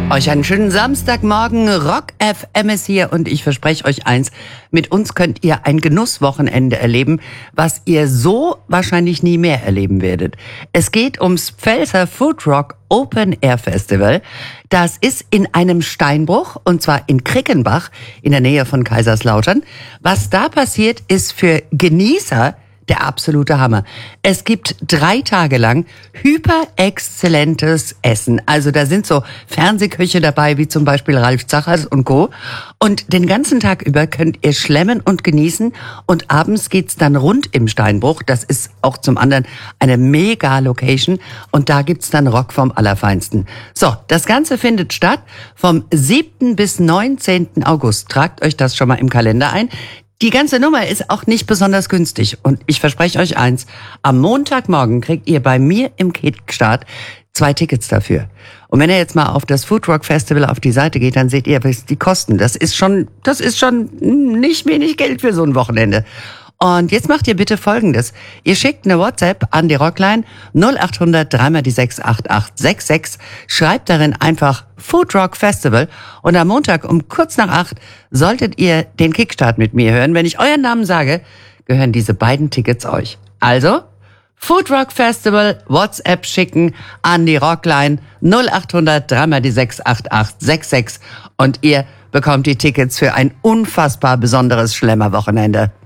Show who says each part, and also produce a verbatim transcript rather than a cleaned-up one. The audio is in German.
Speaker 1: Euch einen schönen Samstagmorgen. Rock F M ist hier und ich verspreche euch eins. Mit uns könnt ihr ein Genusswochenende erleben, was ihr so wahrscheinlich nie mehr erleben werdet. Es geht ums Pfälzer Food Rock Open Air Festival. Das ist in einem Steinbruch und zwar in Krickenbach in der Nähe von Kaiserslautern. Was da passiert, ist für Genießer der absolute Hammer. Es gibt drei Tage lang hyperexzellentes Essen. Also da sind so Fernsehköche dabei, wie zum Beispiel Ralf Zachers und Co. Und den ganzen Tag über könnt ihr schlemmen und genießen. Und abends geht's dann rund im Steinbruch. Das ist auch zum anderen eine Mega-Location. Und da gibt's dann Rock vom Allerfeinsten. So, das Ganze findet statt vom siebten bis neunzehnten August. Tragt euch das schon mal im Kalender ein. Die ganze Nummer ist auch nicht besonders günstig und ich verspreche euch eins, am Montagmorgen kriegt ihr bei mir im Kickstart zwei Tickets dafür. Und wenn ihr jetzt mal auf das Food Rock Festival auf die Seite geht, dann seht ihr, was die kosten. Das ist schon, das ist schon nicht wenig Geld für so ein Wochenende. Und jetzt macht ihr bitte Folgendes. Ihr schickt eine WhatsApp an die Rockline null acht hundert drei mal die sechs acht acht sechs sechs, schreibt darin einfach Food Rock Festival und am Montag um kurz nach acht solltet ihr den Kickstart mit mir hören. Wenn ich euren Namen sage, gehören diese beiden Tickets euch. Also, Food Rock Festival, WhatsApp schicken an die Rockline null acht hundert drei mal die sechs acht acht sechs sechs und ihr bekommt die Tickets für ein unfassbar besonderes Schlemmerwochenende.